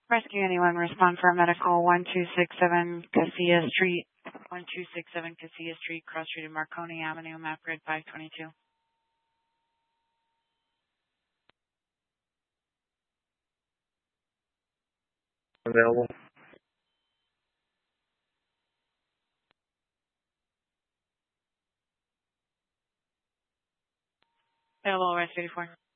Rescue anyone, respond for a medical 1267 Casilla Street, 1267 Casilla Street, cross street of Marconi Avenue, map grid 522. Available. Available, Rescue 84.